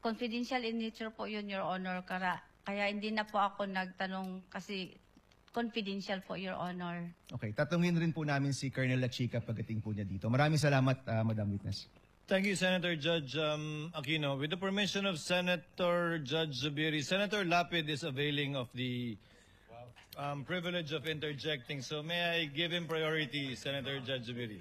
confidential in nature po yun, Your Honor. Kaya hindi na po ako nagtanong kasi confidential po, Your Honor. Okay, tatungin rin po namin si Colonel La Chica pagdating po niya dito. Maraming salamat, Madam Witness. Thank you, Senator Judge Aquino. With the permission of Senator Judge Zubiri, Senator Lapid is availing of the privilege of interjecting. So may I give him priority, Senator Judge Zubiri?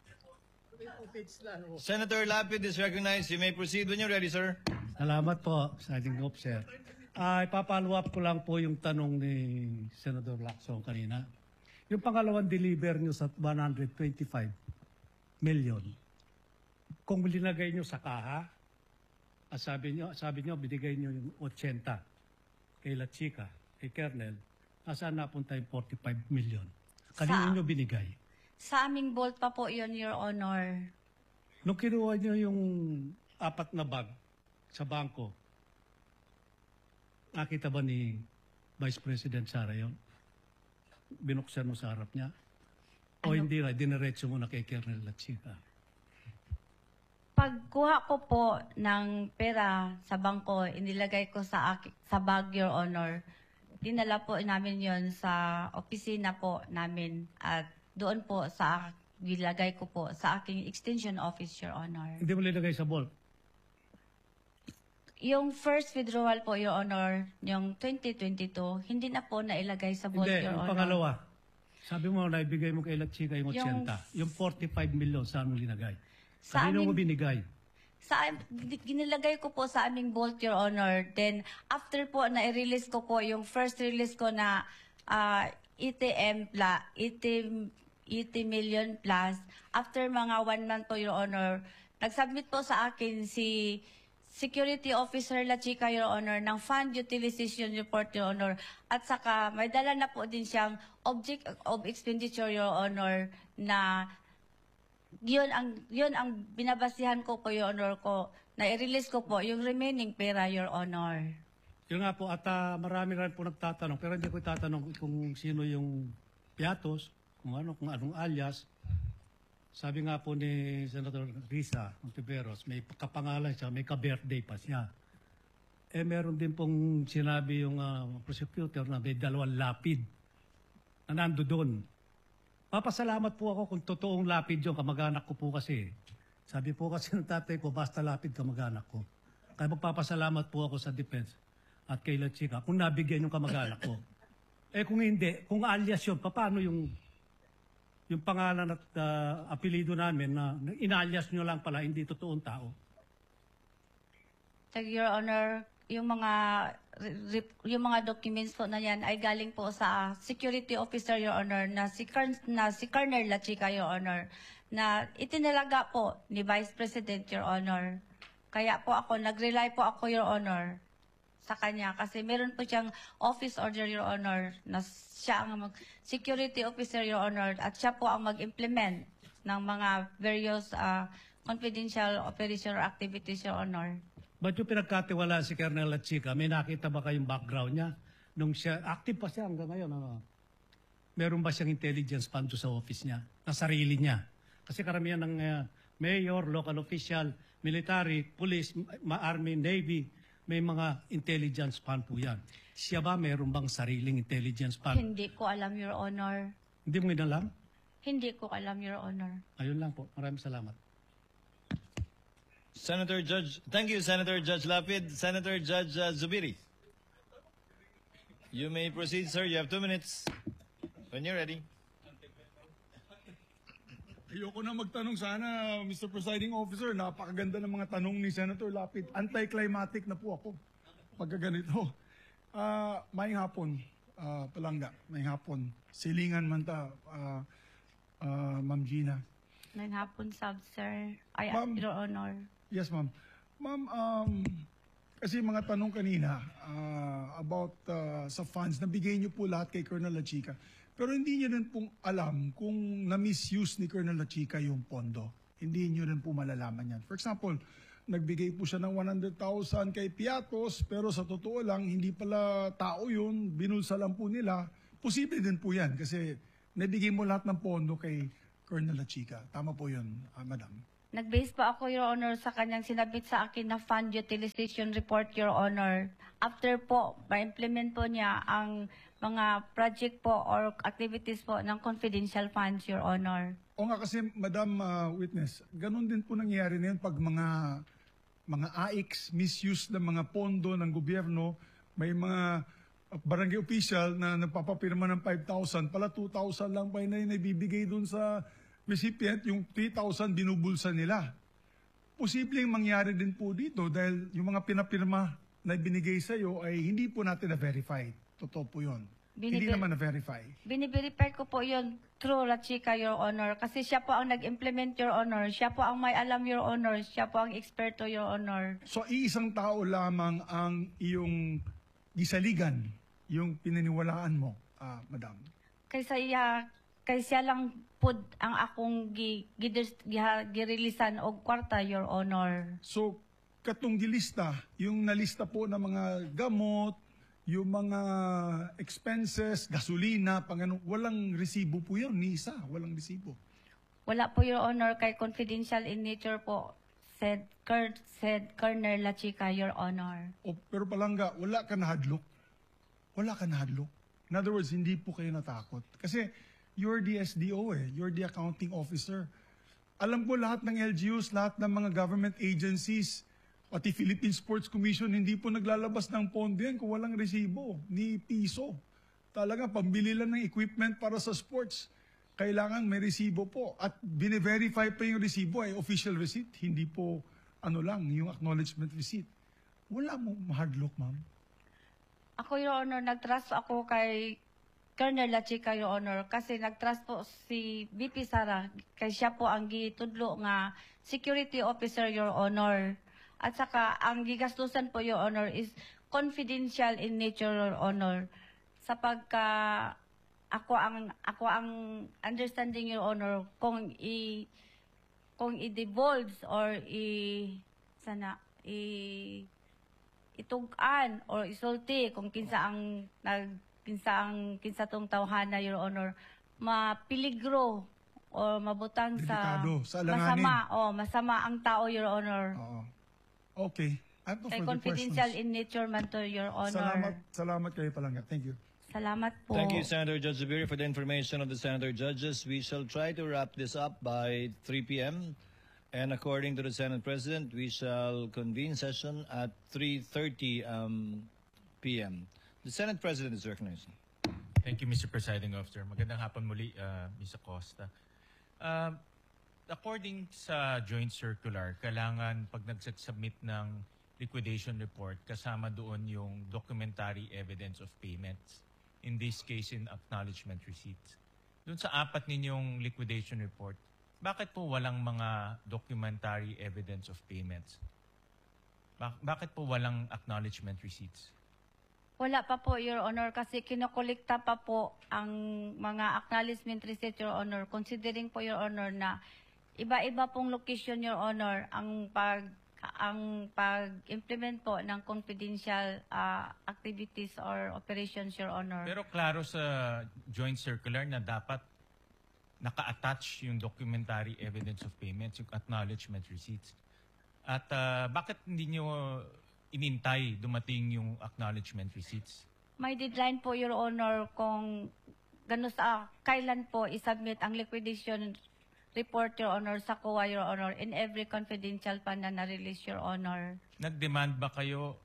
Senator Lapid is recognized. You may proceed when you're ready, sir. Salamat po, Sergeant Officer. Ipapalo up ko lang po yung tanong ni Senator Lacson kanina. Yung pangalawang deliver nyo sa 125 million, kung linagay nyo sa kaha, sabi nyo, binigay nyo yung 80 kay La Chica, kay Colonel, nasaan napunta yung 45 million? Kanino nyo binigay? Sa aming vault pa po yun, Your Honor. Nung kinuha nyo yung 4 na bag sa bangko, nakita ba ni Vice President Sara yun? Binuksan mo sa harap niya? O hindi na, diniretso mo na kay Colonel La Chica? Pagkuha ko po ng pera sa bangko, inilagay ko sa bag, Your Honor. Dinala po namin yon sa opisina po namin at doon po nilagay ko po sa aking extension office, Your Honor. Hindi mo nilagay sa vault? Yung first withdrawal po, Your Honor, yung 2022, hindi na po nailagay sa vault, Hindi, Your yung Honor. pangalawa. Sabi mo, naibigay mo kay La Chica yung 80. Yung 45 million, saan mo linagay? Kanino mo binigay? Ginilagay ko po sa aming vault, Your Honor. Then, after po na i-release ko po, yung first release ko na 80 million plus, after mga 1 month po, Your Honor, nag-submit po sa akin si Security Officer La Chica, Your Honor, ng Fund Utilization Report, Your Honor. At saka, may dala na po din siyang Object of Expenditure, Your Honor, na yun ang binabasihan ko po, Your Honor, ko, na i-release ko po yung remaining pera, Your Honor. Yun nga po, at marami rin po nagtatanong, pero hindi ko tatanong kung sino yung piatos, kung anong alias. Sabi nga po ni Senator Risa Ontiveros, may kapangalan siya, may ka-birthday pa siya. Meron din pong sinabi yung prosecutor na may 2 lapid na nando doon. Papasalamat po ako kung totoong lapid yung kamag-anak ko po kasi. Sabi po kasi ng tatay ko, basta lapid kamag-anak ko. Kaya magpapasalamat po ako sa defense at kay La Chica kung nabigyan yung kamag-anak ko. Kung hindi, kung alias yun, paano yung pangalan at apelido namin na inalias nyo lang pala, hindi totoong tao? Your Honor, yung mga documents po na yan ay galing po sa Security Officer, Your Honor, na si Colonel La Chica, Your Honor, na itinalaga po ni Vice President, Your Honor. Kaya po nag-rely po ako, Your Honor, sa kanya kasi meron po siyang office order, Your Honor, na siya ang security officer, Your Honor, at siya po ang mag-implement ng mga various confidential operation or activities, Your Honor. Ba't yung pinagkatiwala si Colonel La Chica, may nakita ba kayong background niya? Nung siya, active pa siya hanggang ngayon, meron ba siyang intelligence fund sa office niya, na sarili niya? Kasi karamihan ng mayor, local official, military, police, army, navy, may mga intelligence fund po yan. Siya ba mayroon bang sariling intelligence fund? Hindi ko alam, Your Honor. Hindi mo inalam? Hindi ko alam, Your Honor. Ayun lang po. Maraming salamat. Thank you, Senator Judge Lapid. Senator Judge Zubiri. You may proceed, sir. You have 2 minutes. When you're ready. Ayoko na magtanong sana, Mr. Presiding Officer. Napakaganda ng mga tanong ni Senator Lapid. Anti-climatic na po ako pagka ganito. Maayong hapon, Palangga. Maayong hapon. Silingan man ta, Ma'am Gina. Maayong hapon, Sir. Your Honor. Yes, ma'am. Ma'am, kasi mga tanong kanina about sa funds, nabigay niyo po lahat kay Colonel La Chica. Pero hindi niyo rin pong alam kung na-misuse ni Colonel La Chica yung pondo. Hindi niyo rin po malalaman yan. For example, nagbigay po siya ng 100,000 kay Piatos, pero sa totoo lang, hindi pala tao yun, binulsa lang po nila. Posible din po yan kasi nabigay mo lahat ng pondo kay Colonel La Chica. Tama po yun, madam. Nag-base pa ako, Your Honor, sa kanyang sinabit sa akin na fund utilization report, Your Honor. After po, ma-implement po niya ang mga project po or activities po ng confidential funds, Your Honor. O nga kasi, Madam Witness, ganun din po nangyayari na yun pag mga AIX, misuse ng mga pondo ng gobyerno, may mga barangay official na nagpapapirma ng 5,000, pala 2,000 lang pa na ibibigay dun sa recipient, yung 3,000 binubulsa nila. Posibleng mangyari din po dito dahil yung mga pinapirma na binigay sa iyo ay hindi po natin na-verify. Totoo po yun. Hindi naman na-verify. Biniverify ko po yun through La Chica, Your Honor. Kasi siya po ang nag-implement, Your Honor. Siya po ang may alam, Your Honor. Siya po ang eksperto, Your Honor. So, iisang tao lamang ang iyong gisaligan, yung pinaniwalaan mo, Madam. Kaysa lang pud ang akong girilisan og kwarta, Your Honor. So, katong gilista, yung nalista po ng mga gamot, yung mga expenses, gasolina, walang resibo po yun, ni isa, walang resibo. Wala po, Your Honor, kay confidential in nature po, said Colonel La Chica, Your Honor. Pero palangga, wala ka nahadlok. Wala ka nahadlok. In other words, hindi po kayo natakot. Kasi you're the SDO you're the accounting officer. Alam ko lahat ng LGUs, lahat ng mga government agencies, pati Philippine Sports Commission, hindi po naglalabas ng pondo yan kung walang resibo, ni piso. Talaga, pambili lang ng equipment para sa sports. Kailangan may resibo po. At bine-verify pa yung resibo ay official receipt, hindi po yung acknowledgement receipt. Wala mo mahadlock, ma'am. Ako, Your Honor, nag-trust ako kay Colonel La Chica, Your Honor, kasi nag-trust po si VP Sara, kay siya po ang gitudlo nga security officer, Your Honor. At saka, ang gigastusan po, Your Honor, is confidential in nature, Your Honor. Sapagka ako ang understanding, Your Honor, kung i-divulge or itugan or isulti kung kinsa tong tawhana, Your Honor, mapiligro o mabutang Delikado, sa alanganin. masama ang tao, Your Honor. Oo. Okay. I have no Kay further confidential questions. in nature man to, Your Honor. Salamat kayo palangga. Thank you. Salamat po. Thank you, Senator Judge Zubiri, for the information of the Senator Judges. We shall try to wrap this up by 3 p.m. And according to the Senate President, we shall convene session at 3:30 p.m. The Senate President is recognized. Thank you, Mr. Presiding Officer. Magandang hapon muli, Ms. Acosta. According sa joint circular, kailangan pag nagsubmit ng liquidation report, kasama doon yung documentary evidence of payments. In this case, in acknowledgement receipts. Doon sa apat ninyong liquidation report, bakit po walang mga documentary evidence of payments? Bakit po walang acknowledgement receipts? Wala pa po, Your Honor, kasi kinokolekta pa po ang mga acknowledgement receipt, Your Honor. Considering po, Your Honor, na iba-iba pong location, Your Honor, ang pag-implement po ng confidential activities or operations, Your Honor. Pero klaro sa joint circular na dapat naka-attach yung documentary evidence of payments, yung acknowledgement receipts. At bakit hindi nyo inintay dumating yung acknowledgement receipts? May deadline po, Your Honor, kung kailan po isubmit ang liquidation report, Your Honor, sa COA, Your Honor, in every confidential fund na na-release, Your Honor. Nag-demand ba kayo?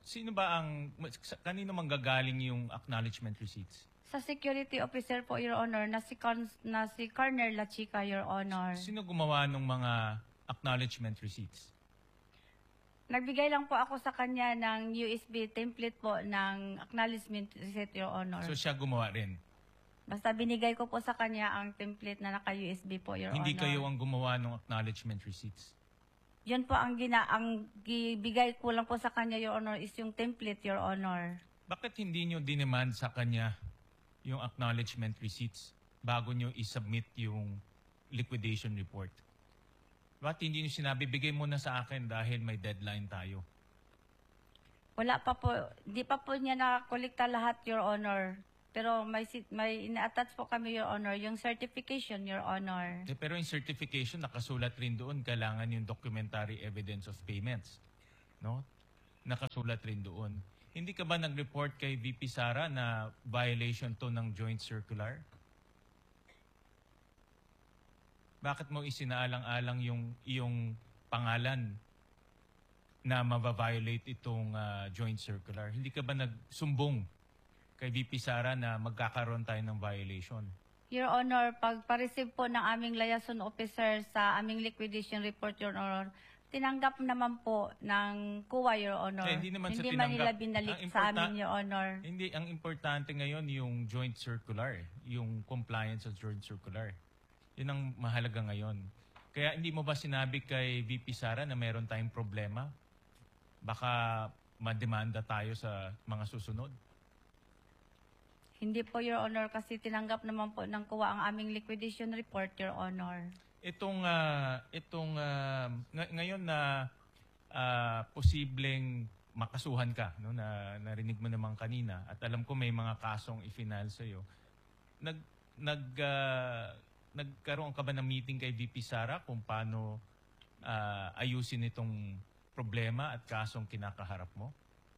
Kanino manggagaling yung acknowledgement receipts? Sa security officer po, Your Honor, na si Colonel La Chica, Your Honor. Sino gumawa ng mga acknowledgement receipts? Nagbigay lang po ako sa kanya ng USB template po ng acknowledgement receipt, Your Honor. So siya gumawa rin? Basta binigay ko po sa kanya ang template na naka-USB po, Your Hindi Honor. kayo ang gumawa ng acknowledgement receipts? Yun po ang gibigay ko lang po sa kanya, Your Honor, is yung template, Your Honor. Bakit hindi nyo dinemand sa kanya yung acknowledgement receipts bago nyo isubmit yung liquidation report? Bakit hindi nyo sinabi, bigay mo na sa akin dahil may deadline tayo? Wala pa po, di pa po niya nakakolekta lahat, Your Honor. Pero may ina-attach po kami, Your Honor, yung certification, Your Honor. Pero yung certification, nakasulat rin doon, kailangan yung documentary evidence of payments. No? Nakasulat rin doon. Hindi ka ba nag-report kay VP Sara na violation to ng joint circular? Bakit mo isinaalang-alang yung iyong pangalan na mababiolate itong joint circular? Hindi ka ba nagsumbong kay VP Sara na magkakaroon tayo ng violation? Your Honor, pag pa-receive po ng aming liaison officer sa aming liquidation report, Your Honor, tinanggap naman po ng kuwa, Your Honor. Hindi naman sa man nila tinanggap. binalik Ang sa amin, Your Honor. Hindi, ang importante ngayon yung joint circular, yung compliance sa joint circular. Yun ang mahalaga ngayon. Kaya hindi mo ba sinabi kay VP Sara na meron tayong problema? Baka mademanda tayo sa mga susunod. Hindi po, Your Honor, kasi tinanggap naman po ng kuwa ang aming liquidation report, Your Honor. Ngayon na posibleng makasuhan ka, no, na narinig mo naman kanina, at alam ko may mga kasong i-final sa'yo, nagkaroon ka ba ng meeting kay VP Sara kung paano ayusin itong problema at kasong kinakaharap mo?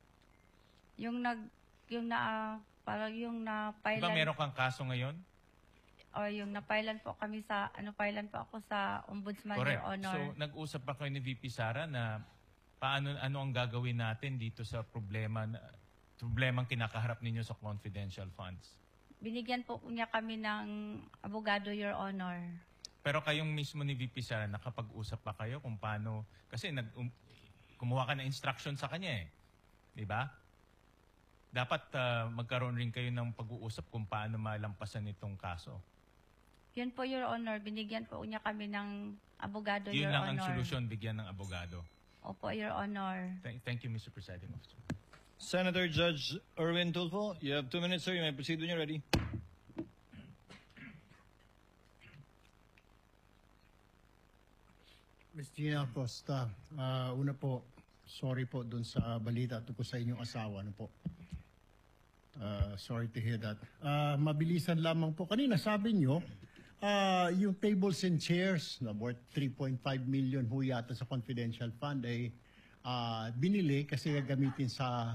Parang yung na-filean. Diba meron kang kaso ngayon? O yung na-filean po kami sa, filean po ako sa Ombudsman, Correct. Your Honor. So nag-usap pa kayo ni VP Sara na ano ang gagawin natin dito sa problemang kinakaharap ninyo sa confidential funds? Binigyan po niya kami ng abogado, Your Honor. Pero kayong mismo ni VP Sara, nakapag-usap pa kayo kung paano, kasi kumuha ka ng instruction sa kanya eh. Di ba? Dapat magkaroon rin kayo ng pag-uusap kung paano malampasan itong kaso. Yun po, Your Honor. Binigyan po niya kami ng abogado, Yun Your lang Honor. ang solusyon, bigyan ng abogado. Opo, Your Honor. Thank you, Mr. Presiding Officer. Senator Judge Erwin Tulfo, you have 2 minutes, sir. You may proceed when you're ready. Ms. Gina Acosta, una po, sorry po dun sa balita tungkol sa inyong asawa. Ano po? Sorry to hear that. Mabilisan lamang po. Kanina sabi nyo, yung tables and chairs na worth 3.5 million ho yata sa confidential fund ay binili kasi gagamitin sa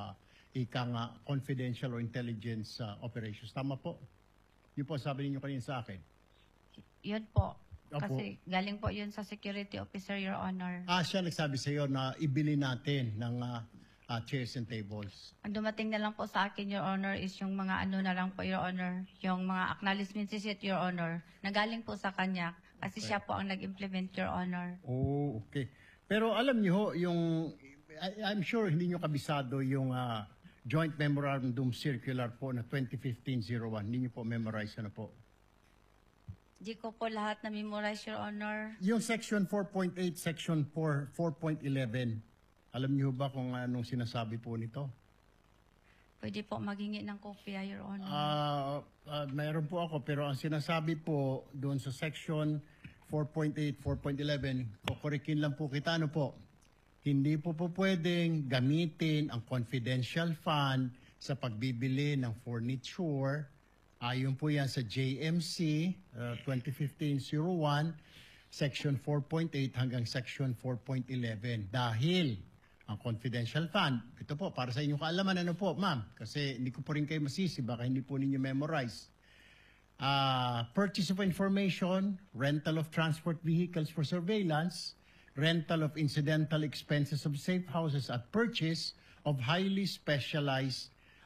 confidential or intelligence operations. Tama po? Yun po sabi ninyo kanina sa akin. Yun po. Opo. Kasi galing po yun sa security officer, Your Honor. Siya nagsabi sa iyo na ibili natin ng chairs and tables. Ang dumating na lang po sa akin, Your Honor, is yung mga na lang po, Your Honor, yung mga acknowledgement receipt, Your Honor, na galing po sa kanya kasi siya po ang nag-implement, Your Honor. Oh, okay. Pero alam niyo ho, I'm sure hindi niyo kabisado yung Joint Memorandum Circular po na 2015-01. Hindi niyo po memorize na po. Di ko po lahat na-memorize, Your Honor. Yung Section 4.8, Section 4.11, alam niyo ba kung anong sinasabi po nito? Pwede po maghingi ng kopya, Your Honor. Mayroon po ako, pero ang sinasabi po doon sa Section 4.8, 4.11, kukurikin lang po kita, ano po? Hindi po pwedeng gamitin ang confidential fund sa pagbibili ng furniture. Ayon po yan sa JMC 2015-01, Section 4.8 hanggang Section 4.11. Dahil ang confidential fund, ito po, para sa inyong kaalaman, ano po, ma'am? Kasi hindi ko po rin kayo masisi, baka hindi po ninyo memorize. Purchase of information, rental of transport vehicles for surveillance, rental of incidental expenses of safe houses at purchase of highly specialized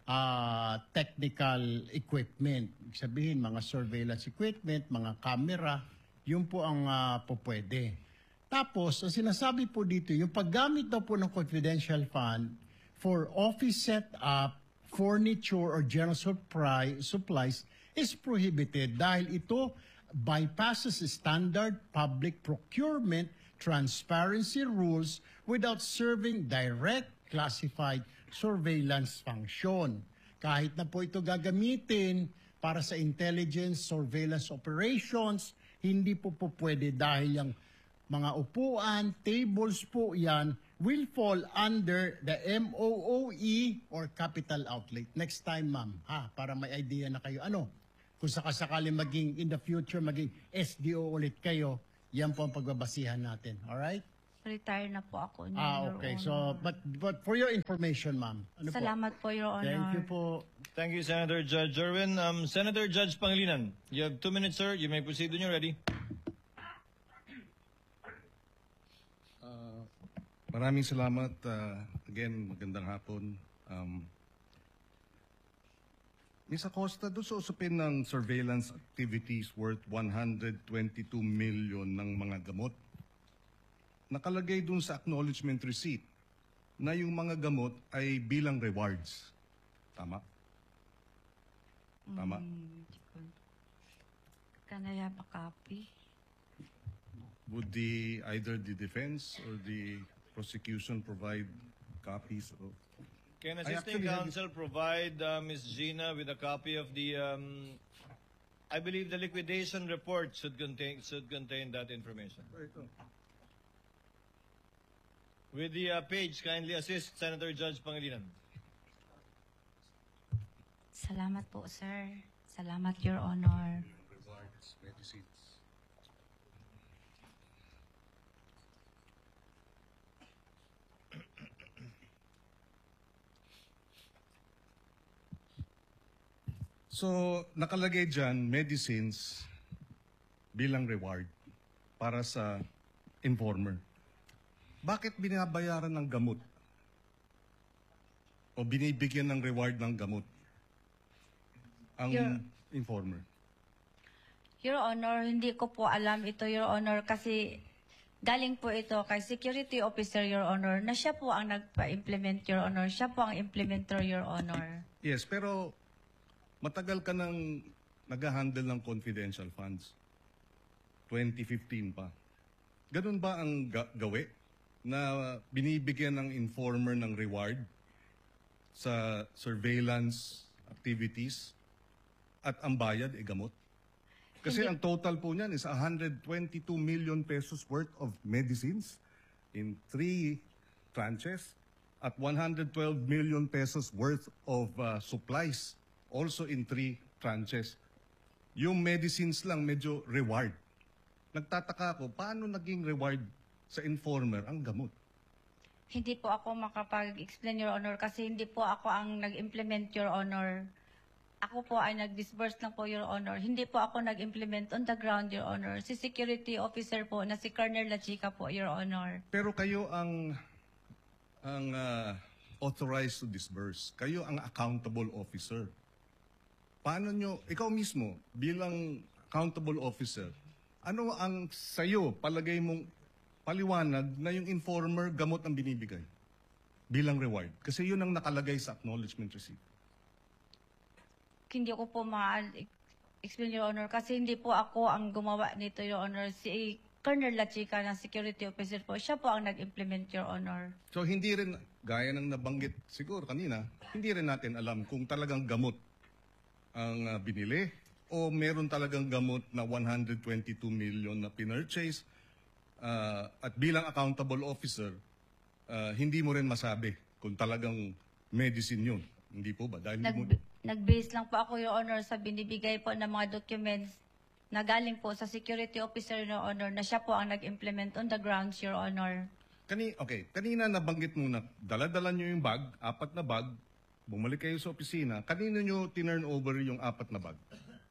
technical equipment. Ibig sabihin, mga surveillance equipment, mga camera, yun po ang pupwede. Tapos, ang sinasabi po dito, yung paggamit daw po ng confidential fund for office setup, furniture, or general supplies is prohibited dahil ito bypasses standard public procurement transparency rules without serving direct classified surveillance function. Kahit na po ito gagamitin para sa intelligence surveillance operations, hindi po pwede dahil yung mga upuan, tables po yan, will fall under the MOOE or capital outlay. Next time, ma'am, para may idea na kayo. Ano? Kung sakasakali maging in the future, maging SDO ulit kayo, yan po ang pagbabasihan natin. Alright? Retire na po ako. Your Okay. Honor. So, but for your information, ma'am. Ano po? Salamat po, Your Honor. Thank you po. Thank you, Senator Judge Jerwin. Senator Judge Pangilinan, you have 2 minutes, sir. You may proceed when you're ready. Maraming salamat. Again, magandang hapon. Ms. Acosta, doon sa usapin ng surveillance activities worth 122 million ng mga gamot, nakalagay doon sa acknowledgement receipt na yung mga gamot ay bilang rewards. Tama? Tama? Kanaya pa copy. Would either the defense or the prosecution provide copies of... Can I assisting actually have- counsel provide Ms. Gina with a copy of the, I believe the liquidation report should contain that information. With the page, kindly assist Senator Judge Pangilinan. Salamat po, sir. Salamat, Your Honor. Rewards, medicines. So, nakalagay dyan, medicines bilang reward para sa informer. Bakit binabayaran ng gamot? O binibigyan ng reward ng gamot ang informer? Your Honor, hindi ko po alam ito, Your Honor, kasi galing po ito kay Security Officer, Your Honor, na siya po ang nagpa-implement, Your Honor. Siya po ang implementer, Your Honor. Yes, pero matagal ka nang nag-handle ng confidential funds. 2015 pa. Ganun ba ang gawi na binibigyan ng informer ng reward sa surveillance activities at ang bayad ay gamot? Kasi ang total po niyan is 122 million pesos worth of medicines in 3 tranches at 112 million pesos worth of supplies also in 3 tranches. Yung medicines lang medyo reward. Nagtataka ako, paano naging reward sa informer ang gamot? Hindi po ako makapag-explain, Your Honor, kasi hindi po ako ang nag-implement, Your Honor. Ako po ay nag-disburse lang po, Your Honor. Hindi po ako nag-implement on the ground, Your Honor. Si Security Officer po na si Colonel Lachica po, Your Honor. Pero kayo ang authorized to disburse. Kayo ang accountable officer. Paano nyo, ikaw mismo bilang accountable officer, ano ang sayo, palagay mong paliwanag na yung informer gamot ang binibigay bilang reward? Kasi yun ang nakalagay sa acknowledgement receipt. Hindi ko po ma-explain, Your Honor, kasi hindi po ako ang gumawa nito, Your Honor. Si Colonel Lachica na Security Officer po, siya po ang nag-implement, Your Honor. So hindi rin, gaya ng nabanggit siguro kanina, hindi rin natin alam kung talagang gamot ang binili o meron talagang gamot na 122 million na pinurchase at bilang accountable officer, hindi mo rin masabi kung talagang medicine yun. Hindi po ba? Dahil hindi mo... Nag-base lang po ako, Your Honor, sa binibigay po ng mga documents na galing po sa Security Officer, Your Honor, na siya po ang nag-implement on the grounds, Your Honor. Kanina nabanggit mo na dala-dala nyo yung bag, 4 na bag, bumalik kayo sa opisina, kanino nyo tinurn over yung 4 na bag?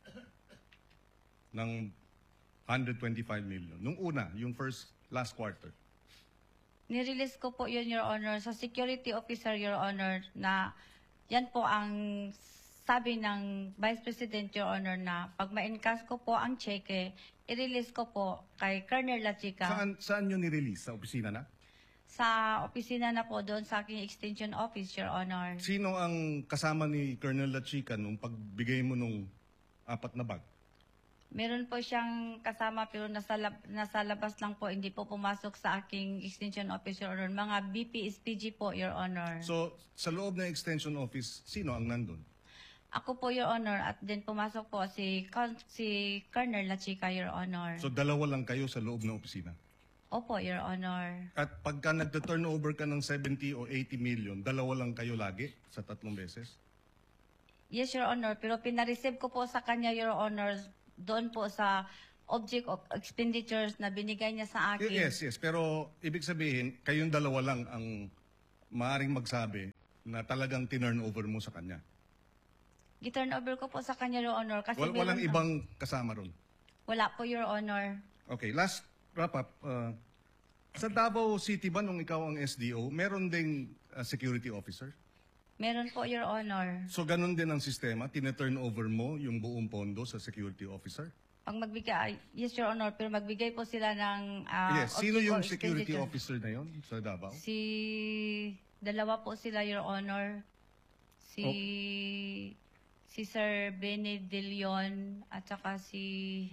Ng 125 million. Nung una, yung last quarter. Nirelease ko po yun, Your Honor, sa Security Officer, Your Honor, na yan po ang sabi ng Vice President, Your Honor, na pag ma-encash ko po ang cheque, i-release ko po kay Colonel Lachica. Saan nyo nirelease? Sa opisina na? Sa opisina na po doon sa aking extension office, Your Honor. Sino ang kasama ni Colonel Lachica nung pagbigay mo nung 4 na bag? Meron po siyang kasama pero nasa labas lang po, hindi po pumasok sa aking extension office, Your Honor. Mga BPSPG po, Your Honor. So, sa loob ng extension office, sino ang nandun? Ako po, Your Honor, at din pumasok po si Colonel Lachica, Your Honor. So, dalawa lang kayo sa loob ng opisina? Opo, Your Honor. At pagka nagta-turnover ka ng 70 o 80 million, dalawa lang kayo lagi sa 3 beses? Yes, Your Honor. Pero pinareceive ko po sa kanya, Your Honor, doon po sa object of expenditures na binigay niya sa akin. Yes. Pero ibig sabihin, kayong dalawa lang ang maaaring magsabi na talagang tinurnover mo sa kanya. Giturn over ko po sa kanya, Your Honor. Kasi Walang meron- ibang kasama ron. Wala po, Your Honor. Okay, last wrap up. Sa Davao City ba, nung ikaw ang SDO, meron ding security officer? Meron po, Your Honor. So ganun din ang sistema? Tina-turn over mo yung buong pondo sa security officer? Pag magbigay, yes, Your Honor, pero magbigay po sila ng Yes. Sino object yung of security expenditure. officer na yon sa Davao? Dalawa po sila, Your Honor. Si Sir Benny De Leon at saka si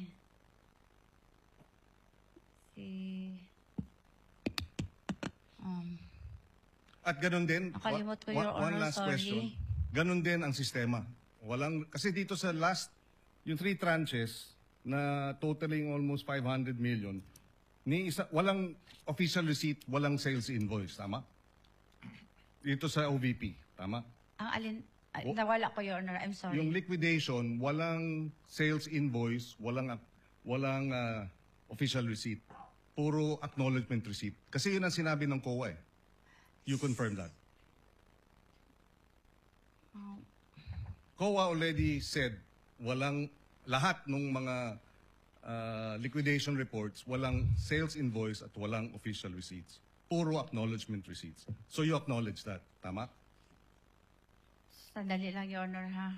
At ganun din, Nakalimot ko, one Your Honor, last sorry. question. Ganun din ang sistema. Kasi dito sa last, yung 3 tranches na totaling almost 500 million, walang official receipt, walang sales invoice, tama? Dito sa OVP, tama? ang alin, nawala ko, Your Honor. I'm sorry. Yung liquidation, walang sales invoice, walang official receipt. Puro acknowledgement receipt. Kasi yun ang sinabi ng COA eh. You confirm that? COA already said lahat ng mga liquidation reports, walang sales invoice at walang official receipts. Puro acknowledgement receipts. So you acknowledge that, tama? Sandali lang, Your Honor, ha?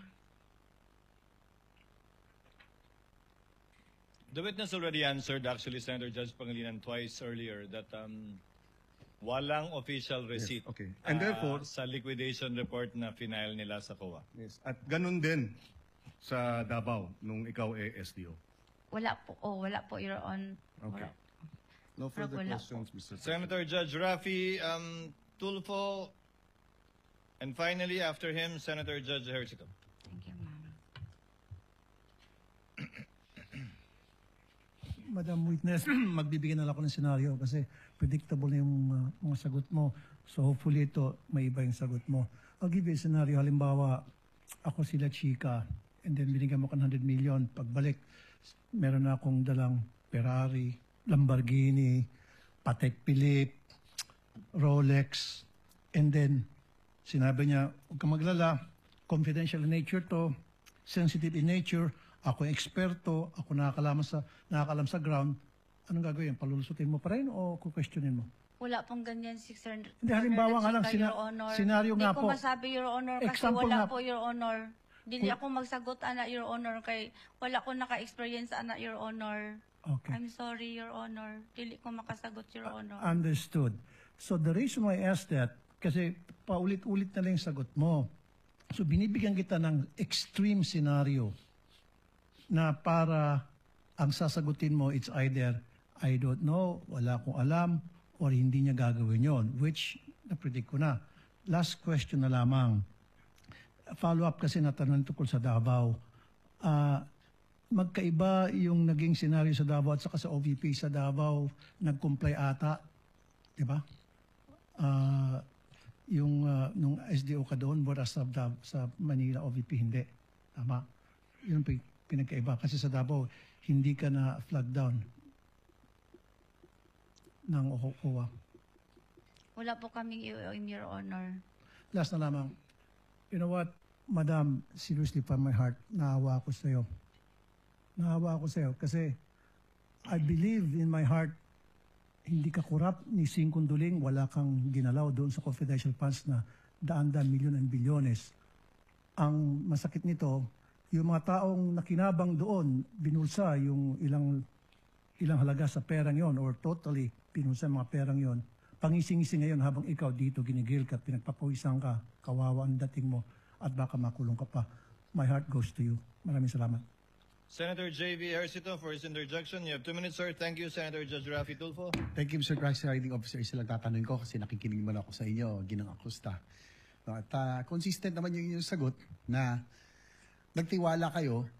The witness already answered, actually, Senator Judge Pangilinan twice earlier that walang official receipt okay. And therefore- sa liquidation report na final nila sa COA. Yes. At ganun din sa Davao nung ikaw SDO. Wala po, Your Honor. Okay. No Pero further wala questions, Mr. Senator Judge Rafi Tulfo, and finally, after him, Senator Judge Ejercito. Thank you, ma'am. Madam Witness, magbibigyan na lang ako ng senaryo kasi predictable na yung mga sagot mo. So hopefully ito, may iba yung sagot mo. I'll give you a scenario. Halimbawa, ako sila Chika and then binigyan mo ka ng 100 million. Pagbalik, meron na akong dalang Ferrari, Lamborghini, Patek Philippe, Rolex, and then sinabi niya, huwag kang maglala, confidential in nature to, sensitive in nature, ako yung eksperto, ako nakakalam sa ground, anong gagawin? Palulusutin mo pa rin o questionin mo? Wala pong ganyan si Sir. Hindi, halimbawa nga lang, Your Honor. senaryo nga Hindi po. ko masabi, Your Honor, kasi Example wala nga. po, Your Honor. Dili ako magsagot, anak, Your Honor, kay wala ko naka-experience, anak, Your Honor. Okay. I'm sorry, Your Honor. Dili ko makasagot, Your Honor. Understood. So the reason why I asked that, kasi paulit-ulit na lang yung sagot mo. So binibigyan kita ng extreme scenario na para ang sasagutin mo, it's either I don't know, wala akong alam, or hindi niya gagawin yon, which na-predict ko na. Last question na lamang. Follow-up kasi natanong tungkol sa Davao. Magkaiba yung naging scenario sa Davao at saka sa OVP. Sa Davao, nag-comply ata, di ba? Nung SDO ka doon, whereas sa Manila OVP, hindi. Tama? Yun ang pinagkaiba. Kasi sa Davao, hindi ka na flag down ng OWA. Wala po kaming in Your Honor. Last na lamang. You know what, Madam, seriously from my heart, naawa ako sa iyo. Naawa ako sa iyo kasi I believe in my heart, hindi ka kurap ni Singkong Duling, wala kang ginalaw doon sa confidential funds na daan-daan, milyon and bilyones. Ang masakit nito, yung mga taong nakinabang doon, binulsa yung ilang halaga sa perang yon or totally binulsa mga perang yon. Pangising-ising ngayon habang ikaw dito ginigil ka, pinagpapawisan ka, kawawa ang dating mo at baka makulong ka pa. My heart goes to you. Maraming salamat. Senator J.V. Ejercito for his interjection. You have 2 minutes, sir. Thank you, Senator Judge Rafi Tulfo. Thank you, Mr. Presiding Officer. Isa lang tatanungin ko kasi nakikinig man ako sa inyo, Ginang Acosta. At consistent naman yung sagot na nagtiwala kayo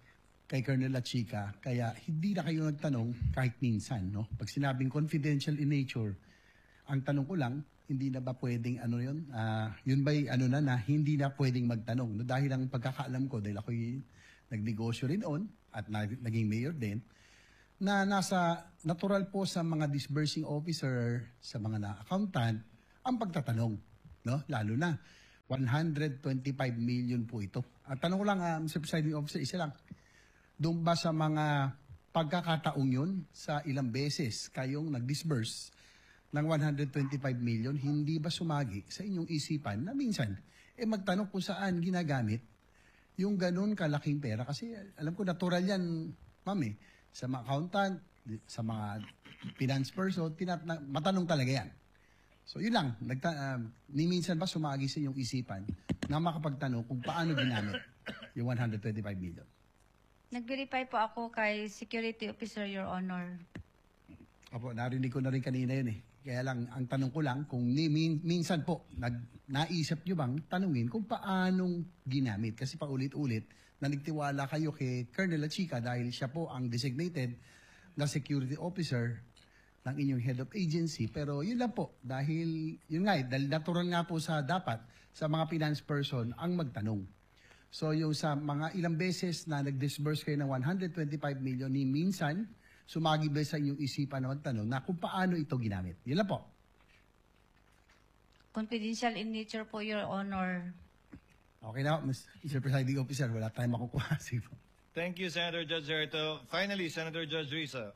kay Colonel La Chica, kaya hindi na kayo nagtanong kahit minsan, no? Pag sinabing confidential in nature, ang tanong ko lang, hindi na ba pwedeng yun ba'y na hindi na pwedeng magtanong, no? Dahil ang pagkakaalam ko, dahil ako'y nagnegosyo rin on at naging mayor din, na nasa natural po sa mga disbursing officer, sa mga na-accountant, ang pagtatanong, no? Lalo na 125 million po ito. At tanong ko lang, Mr. Presiding Officer, isa lang. Doon ba sa mga pagkakataong yun, sa ilang beses kayong nag-disburse ng 125 million, hindi ba sumagi sa inyong isipan na minsan, magtanong kung saan ginagamit yung ganun kalaking pera? Kasi alam ko, natural yan, ma'am sa mga accountant, sa mga finance person, matanong talaga yan. So yun lang, ni minsan ba sumagi sa inyong isipan na makapagtanong kung paano ginamit yung 125 million? Nag-verify po ako kay security officer, Your Honor. Opo, narinig ko na rin kanina yun Kaya lang, ang tanong ko lang, kung minsan po, naisip nyo bang tanungin kung paanong ginamit? Kasi paulit-ulit, na nagtiwala kayo kay Colonel La Chica dahil siya po ang designated na security officer ng inyong head of agency. Pero yun lang po, dahil yun nga dahil natural nga po sa dapat sa mga finance person ang magtanong. So yung sa mga ilang beses na nag-disburse kayo ng 125 million, ni minsan, sumagi ba sa inyong isipan na magtanong na kung paano ito ginamit? Yun lang po. Confidential in nature po, Your Honor. Okay na, Mr. Presiding Officer, wala tayong makukuha. Sige po. Thank you, Senator Judge Herto. Finally, Senator Judge Risa.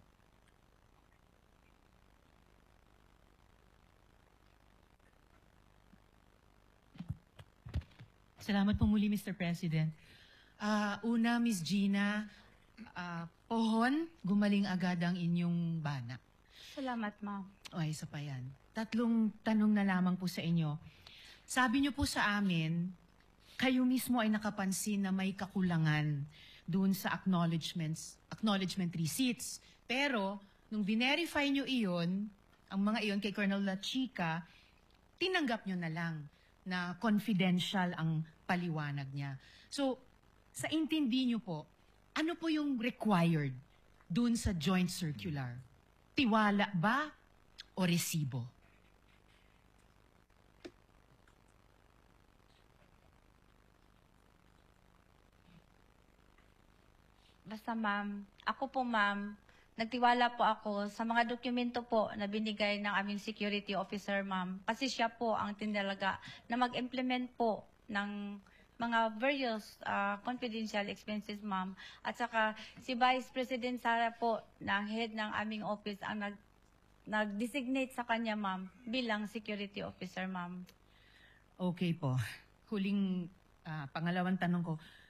Salamat po muli, Mr. President. Una, Ms. Gina, pohon, gumaling agad ang inyong bana. Salamat, ma'am. O, isa pa yan. 3 tanong na lamang po sa inyo. Sabi niyo po sa amin, kayo mismo ay nakapansin na may kakulangan doon sa acknowledgement receipts. Pero, nung verify niyo iyon, ang mga iyon kay Colonel La Chica, tinanggap niyo na lang na confidential ang paliwanag niya. So, sa intindi niyo po, ano po yung required dun sa joint circular? Tiwala ba o resibo? Basta ma'am, ako po ma'am, nagtiwala po ako sa mga dokumento po na binigay ng aming security officer ma'am. Kasi siya po ang tinalaga na mag-implement po ng mga various confidential expenses ma'am. At saka si Vice President Sara po ng head ng aming office ang nag-designate sa kanya ma'am bilang security officer ma'am. Okay po. Huling pangalawang tanong ko.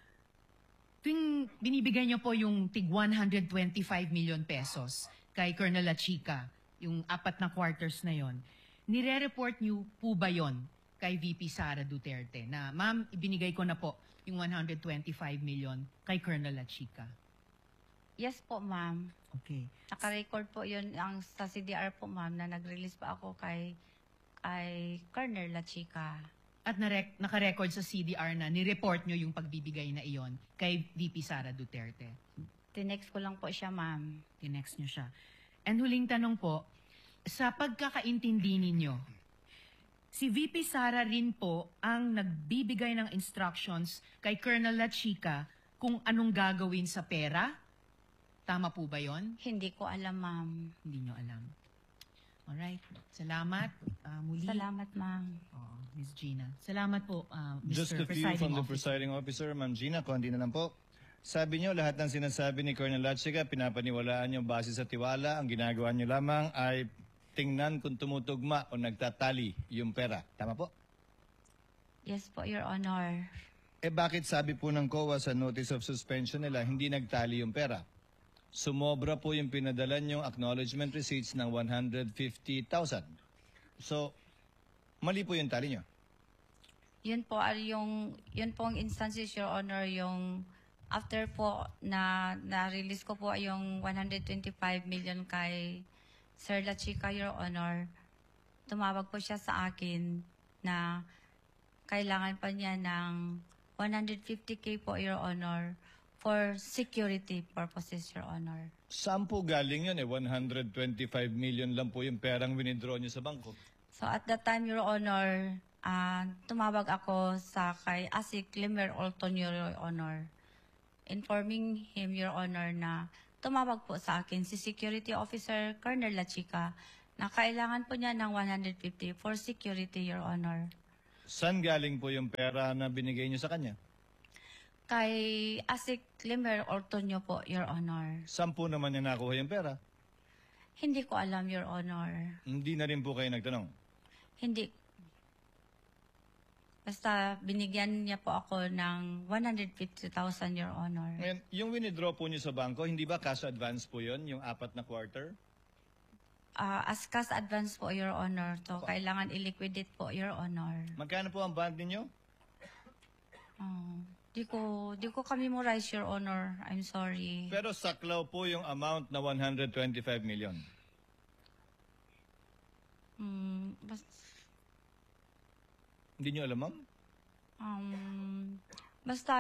Tuwing binibigay niyo po yung tig 125 million pesos kay Colonel La Chica, yung 4 na quarters na yon, nire-report niyo po ba yon kay VP Sara Duterte na, ma'am, ibinigay ko na po yung 125 million kay Colonel La Chica? Yes po ma'am. Okay. Naka-record po yun sa CDR po ma'am na nag-release pa ako kay Colonel La Chica. At naka-record sa CDR na ni-report nyo yung pagbibigay na iyon kay VP Sara Duterte. Tinext ko lang po siya, ma'am. Tinext nyo siya. And huling tanong po, sa pagkakaintindi ninyo, si VP Sara rin po ang nagbibigay ng instructions kay Colonel La Chica kung anong gagawin sa pera? Tama po ba yon? Hindi ko alam, ma'am. Hindi nyo alam. Alright. Salamat. Muli. Salamat, ma'am. Oo, Ms. Gina. Salamat po, Mr. Just a few Presiding from the Officer. presiding officer, Ma'am Gina, kundi na lang po. Sabi niyo, lahat ng sinasabi ni Colonel La Chica, pinapaniwalaan niyo base sa tiwala. Ang ginagawa niyo lamang ay tingnan kung tumutugma o nagtatali yung pera. Tama po? Yes po, Your Honor. Bakit sabi po ng COA sa notice of suspension nila, hindi nagtali yung pera? Sumobra po yung pinadala niyong acknowledgement receipts ng 150,000. So, mali po yung tali niyo. Yun po ang instances, Your Honor, yung after po na-release ko po yung 125 million kay Sir La Chica, Your Honor, tumawag po siya sa akin na kailangan pa niya ng 150K po, Your Honor, for security purposes, Your Honor. Saan po galing yun? 125 million lang po yung perang winidraw niyo sa bangko. So at that time, Your Honor, tumawag ako sa kay Asik Limer Oltonio, Your Honor, informing him, Your Honor, na tumawag po sa akin si Security Officer Colonel Lachica na kailangan po niya ng 150 for security, Your Honor. Saan galing po yung pera na binigay niyo sa kanya? Kay Asik Limer Oltonio po, Your Honor. Saan po naman niya nakuha yung pera? Hindi ko alam, Your Honor. Hindi na rin po kayo nagtanong. Hindi. Basta binigyan niya po ako ng 150,000, Your Honor. Ngayon, yung winidraw po niyo sa bangko, hindi ba cash advance po yun, yung 4 na quarter? As cash advance po, Your Honor. So, kailangan i-liquidate po, Your Honor. Magkano po ang bond ninyo? Di ko ka-memorize, Your Honor. I'm sorry. Pero saklaw po yung amount na 125 million. Hindi nyo alam, ma'am? Basta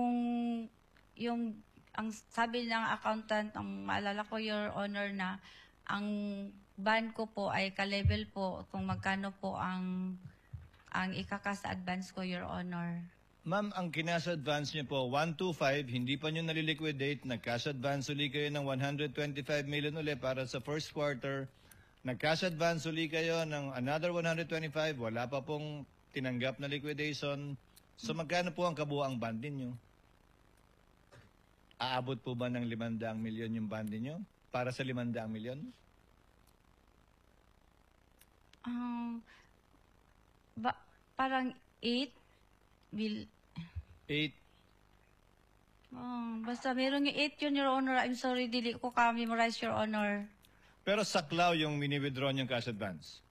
ang sabi ng accountant, ang maalala ko, Your Honor, na ang ban ko po ay ka-level po kung magkano po ang ikakas advance ko, Your Honor. Ma'am, ang kinas advance niyo po, 125, hindi pa nyo naliliquidate, nag-cash advance uli kayo ng 125 million uli para sa first quarter, nag-cash advance uli kayo ng another 125, wala pa pong tinanggap na liquidation. So magkano po ang kabuang band ninyo? Aabot po ba ng 500 million yung band ninyo para sa 500 million? Parang 8 will... 8. Basta meron yung 8 yun, Your Honor. I'm sorry, dili ko ka-memorize, Your Honor. Pero saklaw yung mini-withdraw yung cash advance.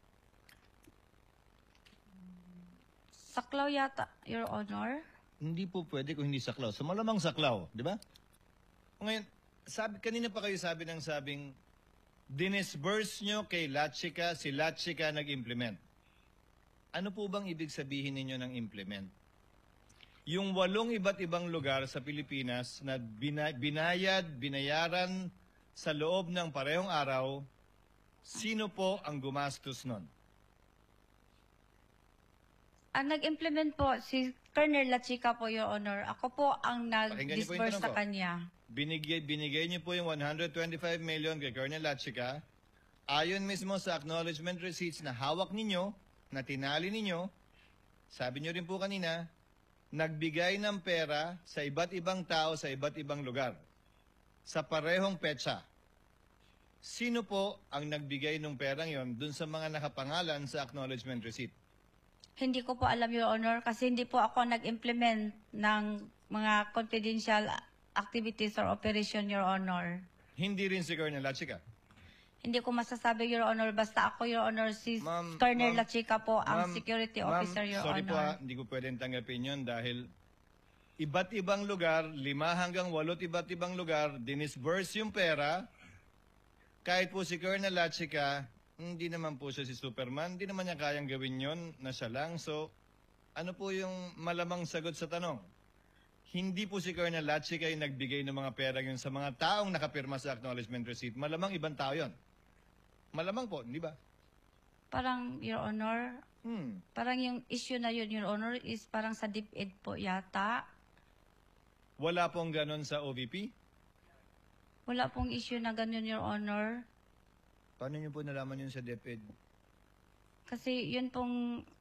Saklaw yata, Your Honor. Hindi po pwede kung hindi saklaw. So malamang saklaw, di ba? Ngayon, kanina pa kayo sabing dinisburse nyo kay Lachica, si Lachica nag-implement. Ano po bang ibig sabihin ninyo ng implement? Yung 8 iba't ibang lugar sa Pilipinas na binayaran sa loob ng parehong araw, sino po ang gumastos nun? Ang nag-implement po, si Colonel Lachica po, Your Honor. Ako po ang Pakinggan niyo po yung nag-disburse tanong sa ko. kanya. Binigay niyo po yung 125 million kay Colonel Lachica. Ayon mismo sa acknowledgement receipts na hawak ninyo, na tinali ninyo, sabi niyo rin po kanina, nagbigay ng pera sa iba't ibang tao sa iba't ibang lugar. Sa parehong petsa. Sino po ang nagbigay ng perang yon dun sa mga nakapangalan sa acknowledgement receipt? Hindi ko po alam, Your Honor, kasi hindi po ako nag-implement ng mga confidential activities or operation, Your Honor. Hindi rin si Colonel Lachica. Hindi ko masasabi, Your Honor. Basta ako, Your Honor, si Colonel Lachica po ang security officer, Your sorry po Honor. hindi ko pwedeng tanggapin yun dahil iba't ibang lugar, 5 hanggang 8 iba't ibang lugar, dinisburse yung pera. Kahit po si Colonel Lachica, hindi naman po siya si Superman, hindi naman niya kayang gawin yon na siya lang. So, ano po yung malamang sagot sa tanong? Hindi po si Colonel Lachica yung nagbigay ng mga pera yun sa mga taong nakapirma sa acknowledgement receipt. Malamang ibang tao yon. Malamang po, hindi ba? Parang, Your Honor, parang yung issue na yun, Your Honor, is parang sa DepEd po yata. Wala pong ganon sa OVP? Wala pong issue na ganun, Your Honor. Paano niyo po nalaman yun sa DepEd? Kasi yun po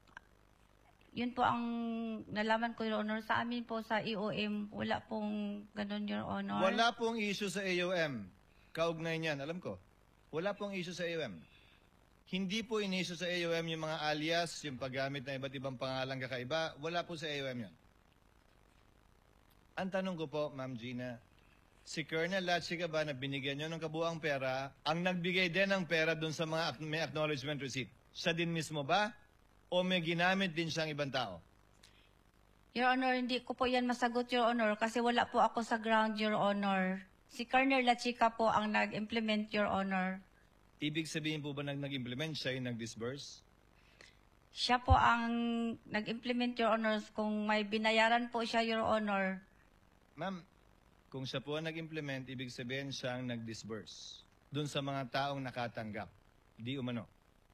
ang nalaman ko, Your Honor. Sa amin po sa EOM, wala pong ganun, Your Honor. Wala pong issue sa AOM. Kaugnay niyan, alam ko. Wala pong issue sa AOM. Hindi po in-issue sa AOM yung mga alias, yung paggamit ng iba't ibang pangalang kakaiba. Wala po sa AOM yan. Ang tanong ko po, Ma'am Gina, si Colonel Lachica ba na binigyan nyo ng kabuang pera, ang nagbigay din ng pera dun sa mga may acknowledgement receipt? Siya din mismo ba? O may ginamit din siyang ibang tao? Your Honor, hindi ko po yan masagot, Your Honor, kasi wala po ako sa ground, Your Honor. Si Colonel Lachica po ang nag-implement, Your Honor. Ibig sabihin po ba nag-implement siya yung nag-disburse? Siya po ang nag-implement, Your Honor. Kung may binayaran po siya, Your Honor. Ma'am, Kung siya po ang nag-implement, ibig sabihin siya ang nag-disburse dun sa mga taong nakatanggap. Di umano.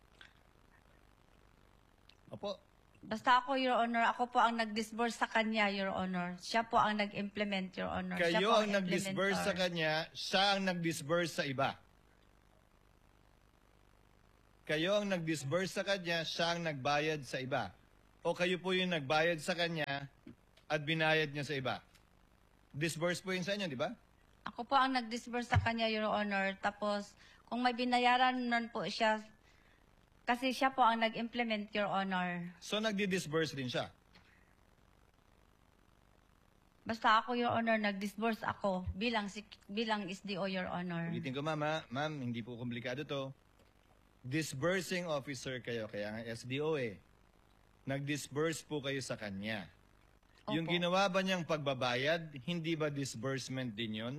Opo. Basta ako, Your Honor, ako po ang nag-disburse sa kanya, Your Honor. Siya po ang nag-implement, Your Honor. Siya Kayo po ang nag-disburse sa implementer. kanya, siya ang nag-disburse sa iba. Kayo ang nag-disburse sa kanya, siya ang nagbayad sa iba. O kayo po yung nagbayad sa kanya at binayad niya sa iba. Disburse po yun sa inyo, di ba? Ako po ang nag-disburse sa kanya, Your Honor. Tapos, kung may binayaran nun po siya, kasi siya po ang nag-implement, Your Honor. So nagdi-disburse din siya. Basta ako, Your Honor, nag-disburse ako bilang SDO, Your Honor. Ulitin ko, ma'am, hindi po komplikado to. Disbursing officer kayo, kaya nga SDO eh. Nag-disburse po kayo sa kanya. Yung Opo. ginawa ba niyang pagbabayad, hindi ba disbursement din yun?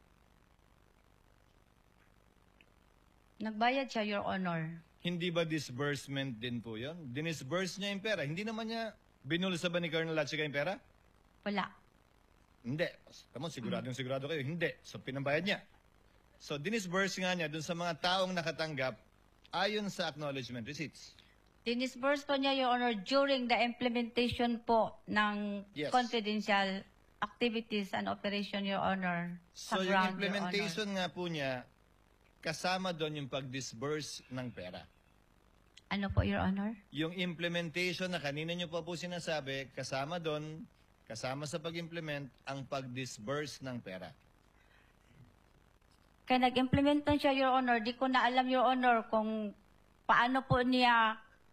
Nagbayad siya, Your Honor. Hindi ba disbursement din po yun? Dinisburse niya yung pera. Hindi naman niya binulsa ba ni Colonel Lachica yung pera? Wala. Hindi. Tama, sigurado kayo. Hindi. So, pinambayad niya. So, dinisburse nga niya dun sa mga taong nakatanggap ayon sa acknowledgement receipts. Dinisburse po niya, Your Honor, during the implementation po ng Yes. confidential activities and operation, Your Honor. So, sa yung ground, Your implementation nga po niya, kasama doon yung pag-disburse ng pera. Honor. Ano po, Your Honor? Yung implementation na kanina nyo pa po sinasabi, kasama doon, kasama sa pag-implement, ang pag-disburse ng pera. Kaya nag-implement na siya, Your Honor. Di ko na alam, Your Honor, kung paano po niya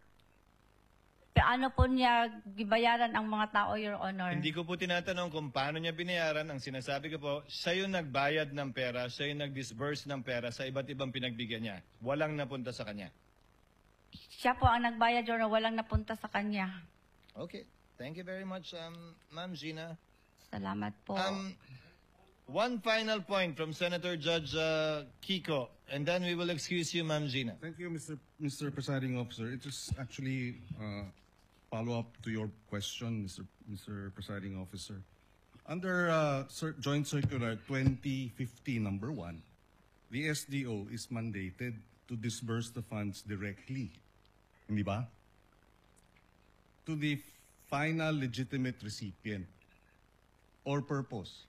gibayaran ang mga tao, Your Honor. Hindi ko po tinatanong kung paano niya binayaran. Ang sinasabi ko po, siya yung nagbayad ng pera, siya yung nag-disburse ng pera sa iba't ibang pinagbigyan niya. Walang napunta sa kanya. Siya po ang nagbayad, Your Honor. Walang napunta sa kanya. Okay. Thank you very much, Ma'am Gina. Salamat po. One final point from Senator Judge Kiko, and then we will excuse you, Ma'am Gina. Thank you, Mr. Presiding Officer. It is actually follow-up to your question, Mr. Presiding Officer. Under Joint Circular 2015 number 1, the SDO is mandated to disburse the funds directly, hindi ba? To the final legitimate recipient or purpose.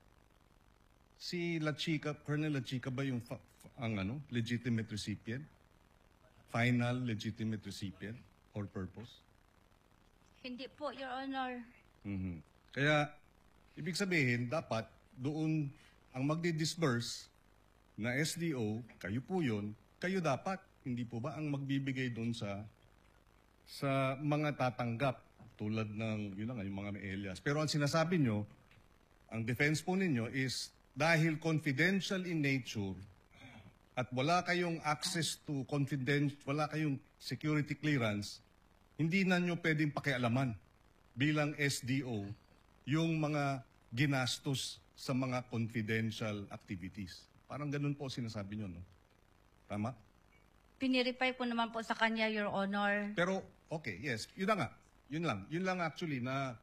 Si Lachica, Colonel Lachica ba yung legitimate recipient? Final legitimate recipient or purpose? Hindi po, Your Honor. Mhm. Kaya, ibig sabihin, dapat doon ang magdi-disburse na SDO, kayo po yun, kayo dapat, hindi po ba ang magbibigay doon sa mga tatanggap tulad ng, yun na nga, yung mga alias. Pero ang sinasabi nyo, ang defense po ninyo is dahil confidential in nature at wala kayong access to wala kayong security clearance, hindi na nyo pwedeng pakialaman bilang SDO yung mga ginastos sa mga confidential activities. Parang ganun po sinasabi nyo, no? Tama? Pinirify po naman po sa kanya, Your Honor. Pero, okay, yes. Yun na nga. Yun lang. Yun lang actually na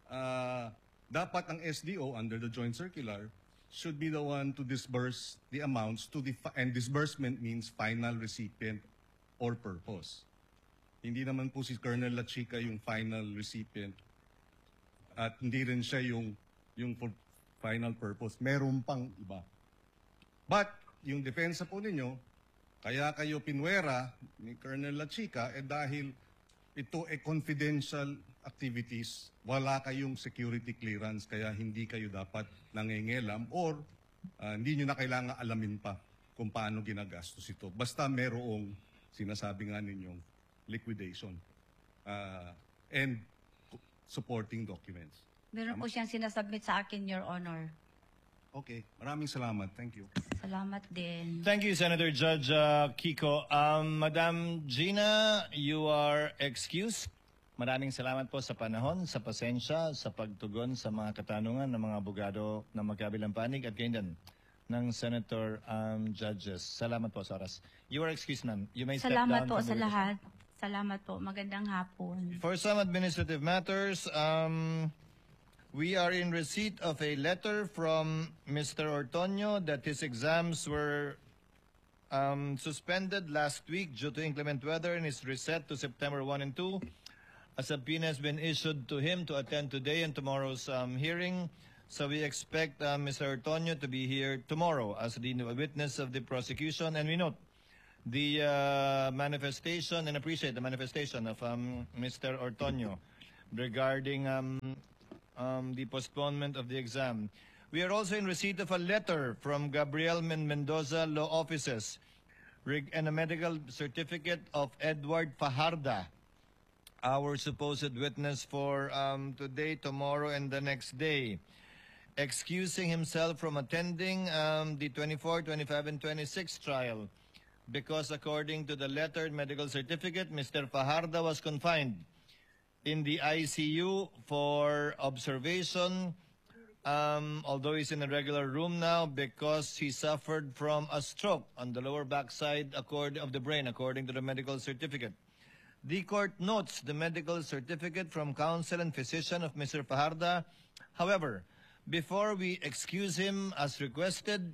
dapat ang SDO under the Joint Circular should be the one to disburse the amounts to and disbursement means final recipient or purpose. Hindi naman po si Colonel Lachica yung final recipient at hindi rin siya yung for final purpose. Meron pang iba. But, yung depensa po ninyo, kaya kayo pinwera ni Colonel Lachica dahil ito confidential activities, wala kayong security clearance kaya hindi kayo dapat nangingelam or hindi nyo na kailangan alamin pa kung paano ginagastos ito. Basta merong sinasabi nga ninyong liquidation and supporting documents. Meron po siyang sinasubmit sa akin, Your Honor. Okay, maraming salamat. Thank you. Salamat din. Thank you, Senator Judge Kiko. Madam Gina, you are excused. Maraming salamat po sa panahon, sa pasensya, sa pagtugon sa mga katanungan ng mga abogado na magkabilang panig at kayo din ng Senator Judges. Salamat po sa oras. You are excused, ma'am. You may step down. Salamat po from sa the lahat. Salamat po. Magandang hapon. For some administrative matters, We are in receipt of a letter from Mr. Ortonio that his exams were suspended last week due to inclement weather and is reset to September 1 and 2. A subpoena has been issued to him to attend today and tomorrow's hearing. So we expect Mr. Ortonio to be here tomorrow as the witness of the prosecution. And we note the manifestation and appreciate the manifestation of Mr. Ortonio regarding the postponement of the exam. We are also in receipt of a letter from Gabriel Mendoza Law Offices and a medical certificate of Edward Fajarda, our supposed witness for today, tomorrow, and the next day, excusing himself from attending the 24, 25, and 26 trial because according to the letter and medical certificate, Mr. Fajarda was confined in the ICU for observation, although he's in a regular room now because he suffered from a stroke on the lower backside of the brain, according to the medical certificate. The court notes the medical certificate from counsel and physician of Mr. Fajarda. However, before we excuse him as requested,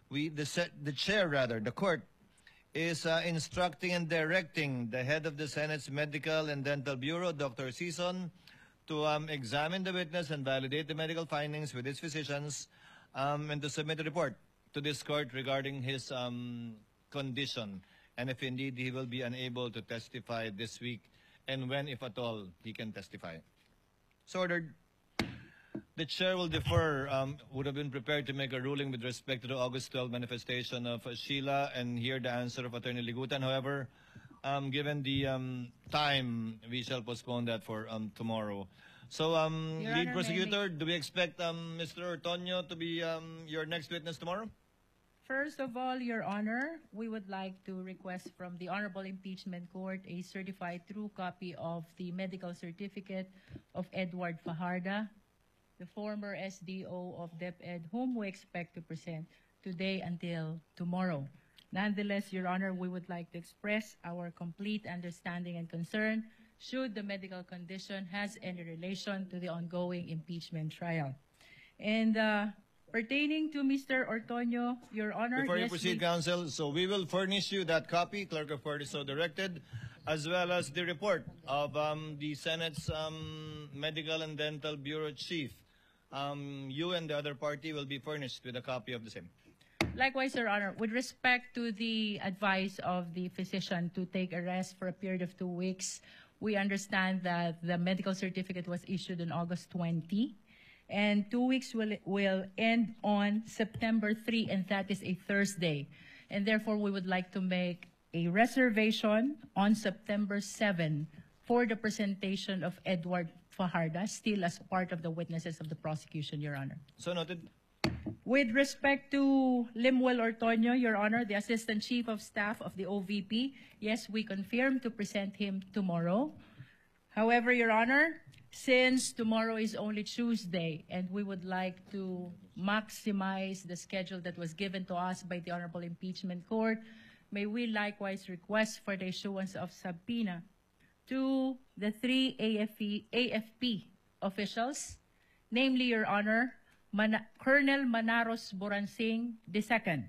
the court is instructing and directing the head of the Senate's Medical and Dental Bureau, Dr. Sison, to examine the witness and validate the medical findings with his physicians and to submit a report to this court regarding his condition and if indeed he will be unable to testify this week and when, if at all, he can testify. So ordered. The chair will defer, would have been prepared to make a ruling with respect to the August 12 manifestation of Sheila and hear the answer of Attorney Ligutan. However, given the time, we shall postpone that for tomorrow. So, lead prosecutor, do we expect Mr. Ortonio to be your next witness tomorrow? First of all, Your Honor, we would like to request from the Honorable Impeachment Court a certified true copy of the medical certificate of Edward Fajarda, the former SDO of DepEd, whom we expect to present today until tomorrow. Nonetheless, Your Honor, we would like to express our complete understanding and concern should the medical condition has any relation to the ongoing impeachment trial. And pertaining to Mr. Ortonio, Your Honor, before you proceed, counsel, so we will furnish you that copy, Clerk of Court is so directed, as well as the report of the Senate's Medical and Dental Bureau Chief. You and the other party will be furnished with a copy of the same. Likewise, Your Honor, with respect to the advice of the physician to take a rest for a period of 2 weeks, we understand that the medical certificate was issued on August 20, and 2 weeks will end on September 3, and that is a Thursday. And therefore, we would like to make a reservation on September 7 for the presentation of Edward Fajarda, still as part of the witnesses of the prosecution, Your Honor. So noted. With respect to Limuel Ortonio, Your Honor, the Assistant Chief of Staff of the OVP, yes, we confirm to present him tomorrow. However, Your Honor, since tomorrow is only Tuesday and we would like to maximize the schedule that was given to us by the Honorable Impeachment Court, may we likewise request for the issuance of subpoena to the 3 AFP officials, namely, Your Honor, Colonel Manaros Boransing II,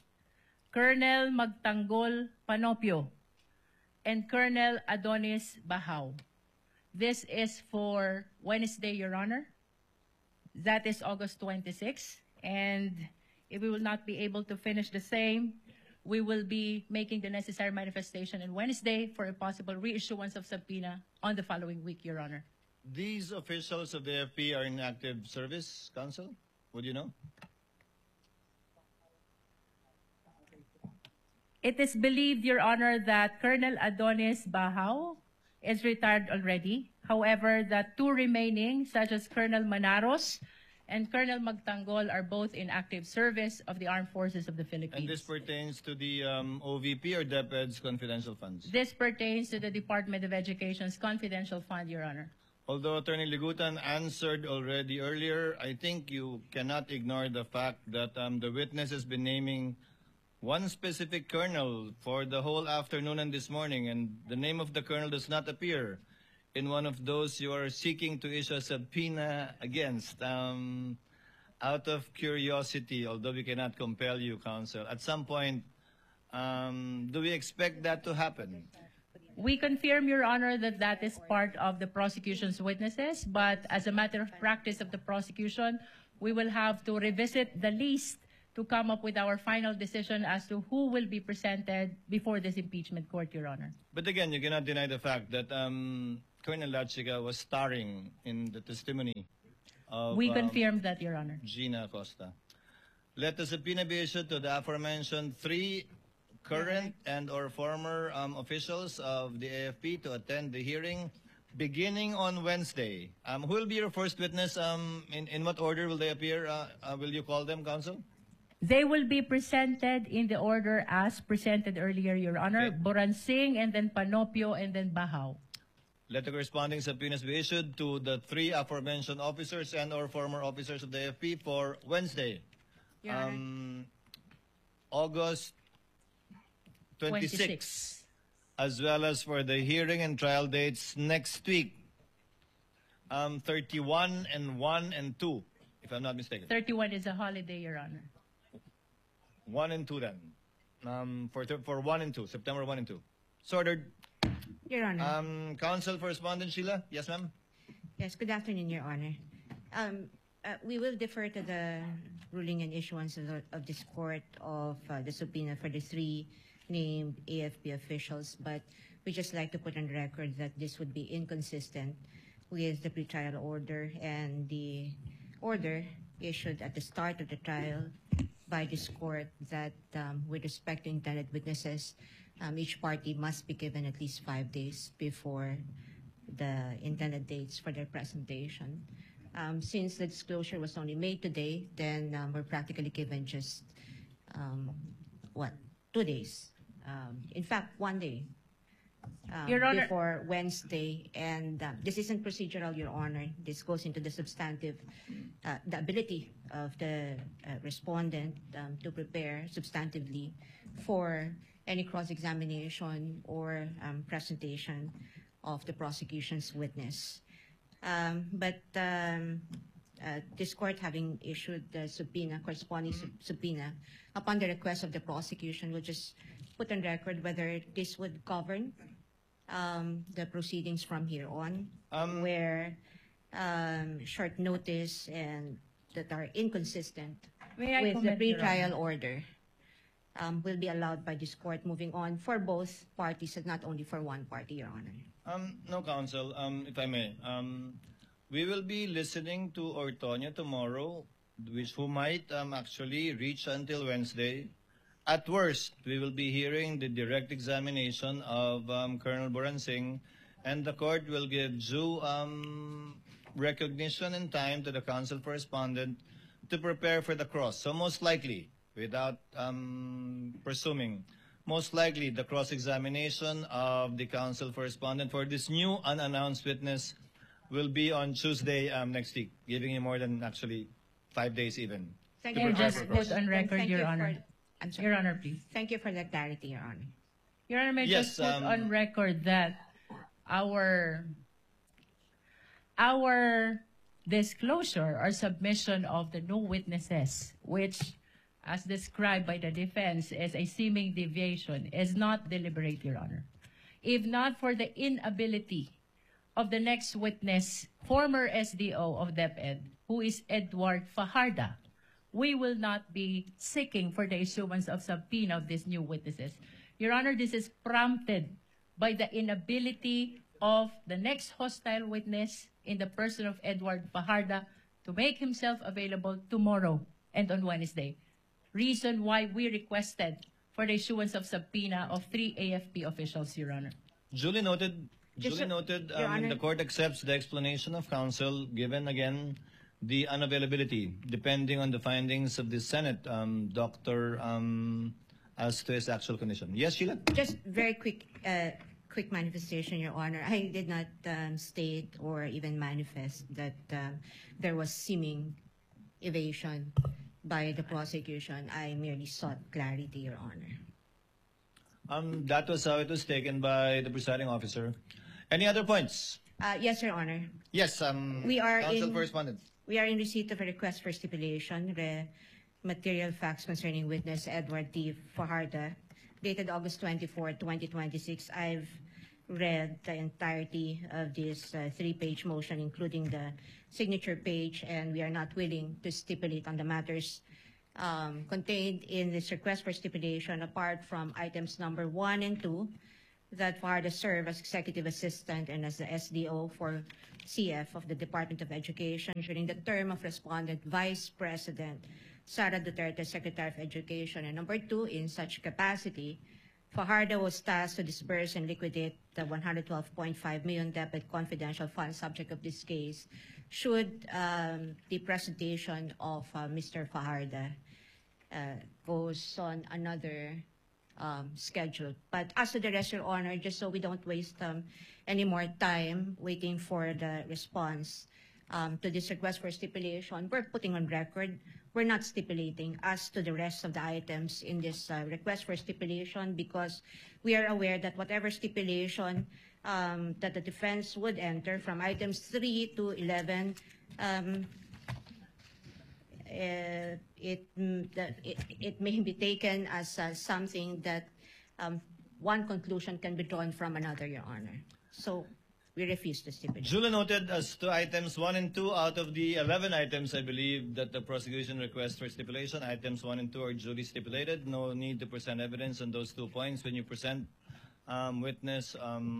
Colonel Magtanggol Panopio, and Colonel Adonis Bahaw. This is for Wednesday, Your Honor. That is August 26. And if we will not be able to finish the same, we will be making the necessary manifestation on Wednesday for a possible reissuance of subpoena on the following week, Your Honor. These officials of the AFP are in active service, counsel? Would you know? It is believed, Your Honor, that Colonel Adonis Bahaw is retired already. However, the 2 remaining, such as Colonel Manaros and Colonel Magtanggol, are both in active service of the Armed Forces of the Philippines. And this pertains to the OVP or DepEd's confidential funds? This pertains to the Department of Education's confidential fund, Your Honor. Although Attorney Ligutan answered already earlier, I think you cannot ignore the fact that the witness has been naming one specific colonel for the whole afternoon and this morning, and the name of the colonel does not appear in one of those you are seeking to issue a subpoena against? Out of curiosity, although we cannot compel you, counsel, at some point, do we expect that to happen? We confirm, Your Honor, that that is part of the prosecution's witnesses, but as a matter of practice of the prosecution, we will have to revisit the list to come up with our final decision as to who will be presented before this impeachment court, Your Honor. But again, you cannot deny the fact that Colonel Lachica was starring in the testimony of We confirm that, Your Honor. Gina Acosta. Let the subpoena be issued to the aforementioned 3 current and or former officials of the AFP to attend the hearing beginning on Wednesday. Who will be your first witness? In what order will they appear? Will you call them, counsel? They will be presented in the order as presented earlier, Your Honor. Okay. Boransing, and then Panopio, and then Bahaw. Let the corresponding subpoenas be issued to the 3 aforementioned officers and or former officers of the AFP for Wednesday, Your Honor. August 26, as well as for the hearing and trial dates next week, 31 and 1 and 2, if I'm not mistaken. 31 is a holiday, Your Honor. 1 and 2 then, for 1 and 2, September 1 and 2. So ordered. Your Honor. Counsel for Respondent Sheila? Yes, ma'am? Yes, good afternoon, Your Honor. We will defer to the ruling and issuance of this court of the subpoena for the 3 named AFP officials, but we just like to put on record that this would be inconsistent with the pretrial order and the order issued at the start of the trial by this court that with respect to intended witnesses, each party must be given at least 5 days before the intended dates for their presentation. Since the disclosure was only made today, then we're practically given just 2 days. In fact, 1 day Your Honor. before Wednesday. And this isn't procedural, Your Honor. This goes into the substantive, the ability of the respondent to prepare substantively for any cross-examination or presentation of the prosecution's witness. But this court, having issued the subpoena, corresponding subpoena, upon the request of the prosecution, will just put on record whether this would govern the proceedings from here on, where short notice and that are inconsistent May I with the comment, Your pretrial order will be allowed by this court moving on for both parties and not only for one party, Your Honor. No, counsel, if I may. We will be listening to Ortoño tomorrow, who might actually reach until Wednesday. At worst, we will be hearing the direct examination of Colonel Boransing, and the court will give due recognition and time to the counsel for respondent to prepare for the cross. So most likely, without presuming, most likely the cross-examination of the counsel for respondent for this new unannounced witness will be on Tuesday next week, giving him more than actually 5 days even. Thank May I you. just put on record, Thank you Your for- Honor. I'm sorry. Your Honor, please. Thank you for the clarity, Your Honor. Your Honor, may I Yes, just put on record that our disclosure or submission of the new witnesses, which, as described by the defense, is a seeming deviation, is not deliberate, Your Honor. If not for the inability of the next witness, former SDO of DepEd, who is Edward Fajarda, we will not be seeking for the issuance of subpoena of these new witnesses. Your Honor, this is prompted by the inability of the next hostile witness in the person of Edward Fajarda to make himself available tomorrow and on Wednesday. Reason why we requested for the issuance of subpoena of 3 AFP officials, Your Honor. Duly noted. Just, Duly noted. Your Honor. The court accepts the explanation of counsel, given again the unavailability, depending on the findings of the Senate, Doctor, as to his actual condition. Yes, Sheila? Just very quick manifestation, Your Honor. I did not state or even manifest that there was seeming evasion by the prosecution. I merely sought clarity, Your Honor. That was how it was taken by the presiding officer. Any other points? Yes, Your Honor. Yes, We are counsel in- for respondents. We are in receipt of a request for stipulation, material facts concerning witness Edward T. Fajardo, dated August 24, 2026. I've read the entirety of this three-page motion, including the signature page, and we are not willing to stipulate on the matters contained in this request for stipulation, apart from items number 1 and 2, that Fajardo serve as executive assistant and as the SDO for CF of the Department of Education during the term of respondent Vice President Sara Duterte, Secretary of Education. And number 2, in such capacity, Fajardo was tasked to disperse and liquidate the 112.5 million debit confidential funds subject of this case should the presentation of Mr. Fajardo goes on another schedule. But as to the rest, Your Honor, just so we don't waste any more time waiting for the response to this request for stipulation, we're putting on record, we're not stipulating as to the rest of the items in this request for stipulation, because we are aware that whatever stipulation that the defense would enter from items 3 to 11, it may be taken as something that one conclusion can be drawn from another, Your Honor. So we refuse to stipulate. Duly noted as to items 1 and 2 out of the 11 items, I believe, that the prosecution requests for stipulation. Items 1 and 2 are duly stipulated. No need to present evidence on those 2 points. When you present witness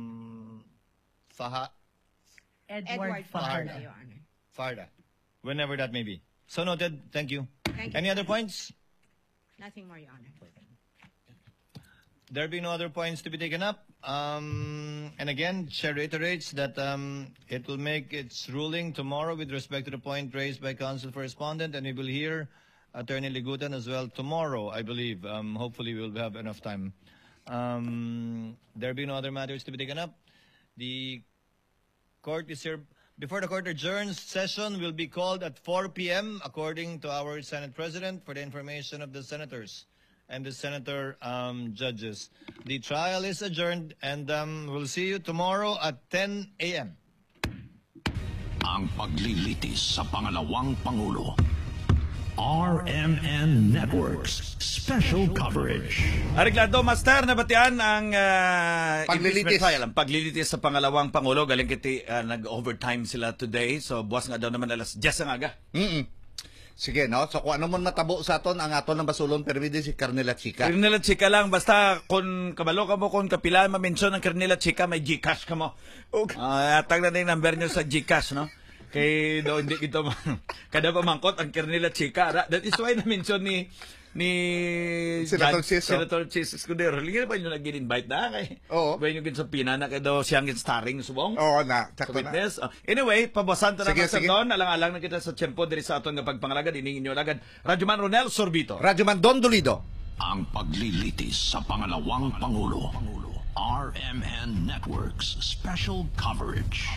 Edward Fajardo, Your Honor. Fajardo, whenever that may be. So noted. Thank you. Thank you. Any other points? Nothing more, Your Honor. There be no other points to be taken up. And again, Chair reiterates that it will make its ruling tomorrow with respect to the point raised by counsel for respondent, and we will hear Attorney Ligutan as well tomorrow, I believe. Hopefully we'll have enough time. There be no other matters to be taken up. The court is here. Before the court adjourns, session will be called at 4 p.m. according to our Senate President, for the information of the senators and the senator judges. The trial is adjourned, and we'll see you tomorrow at 10 a.m. Ang paglilitis sa pangalawang Pangulo. RMN Networks Special Coverage. Ariglado, Master, nabatian ang paglilitis. Trial, ang paglilitis sa pangalawang Pangulo. Galing kiti nag-overtime sila today. So, buwas nga daw naman alas 10 ang aga. Sige, no? So, kung ano man matabo sa aton, ang aton ng basulon, permide si Carnela Chica. Carnela Chica lang. Basta, kung kabalo ka mo, kung kapilaan ma-mention ng Carnela Chica, may Gcash ka mo. Atag na yung number nyo sa Gcash, no? Kay daw hindi ito kada pamangkot ang Carnela Chica. That is why na-mention ni Senator Chis Escudero. Lingin pa nyo nag-invite na kay. Oo. Ba nyo sa pina na kay daw siyang starring subong. Oo na. Sakto na. Anyway, pabasan ta na Sige. sa doon. Alang-alang na kita sa tiyempo diri sa aton nga pagpangalaga. Diningin nyo agad. Radyoman Ronel Sorbito. Radyoman Don Dolido. Ang paglilitis sa pangalawang Pangulo. RMN Networks Special Coverage.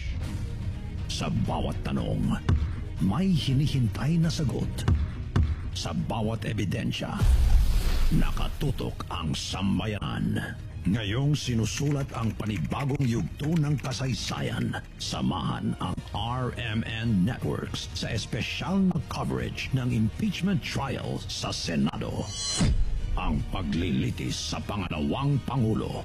Sa bawat tanong, may hinihintay na sagot. Sa bawat ebidensya, nakatutok ang sambayan. Ngayong sinusulat ang panibagong yugto ng kasaysayan. Samahan ang RMN Networks sa espesyal na coverage ng impeachment trial sa Senado. Ang paglilitis sa pangalawang Pangulo.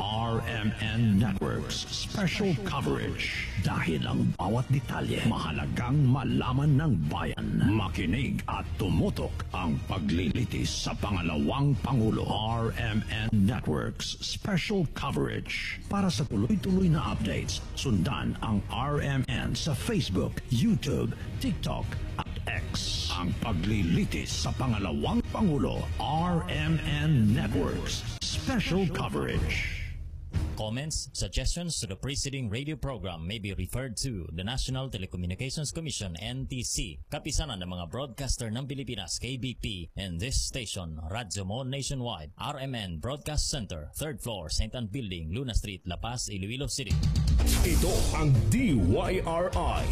RMN Networks Special Coverage. Dahil ang bawat detalye mahalagang malaman ng bayan. Makinig at tumutok ang paglilitis sa pangalawang Pangulo. RMN Networks Special Coverage. Para sa tuloy-tuloy na updates, sundan ang RMN sa Facebook, YouTube, TikTok at X. Ang paglilitis sa pangalawang Pangulo. RMN Networks Special Coverage. Comments, suggestions to the preceding radio program may be referred to the National Telecommunications Commission, NTC, kapisanan ng mga broadcaster ng Pilipinas, KBP, and this station, Radyo Mo Nationwide, RMN Broadcast Center, 3rd floor, St. Anne Building, Luna Street, La Paz, Iloilo City. Ito ang DYRI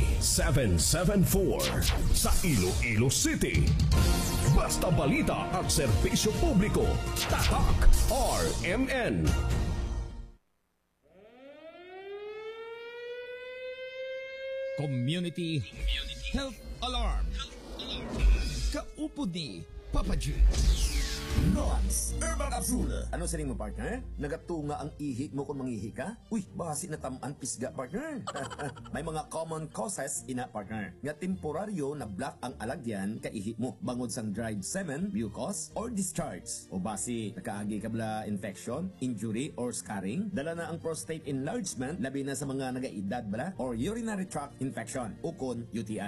774 sa Iloilo City. Basta balita at serbisyo publiko. Tatak RMN. Community Health Alarm. Kaupod ni Papa G. Noans Herbal Capsule. Ano sa mo, partner? Nagatunga ang ihi mo kung mangihi ka? Uy, basi na tamaan pisga, partner. May mga common causes ina, partner. Nga temporaryo na block ang alagyan ka ihi mo. Bangod sang dried semen, mucus, or discharge. O basi, nakaagi ka bala infection, injury, or scarring. Dala na ang prostate enlargement, labi na sa mga nagaedad bala, or urinary tract infection, ukon UTI.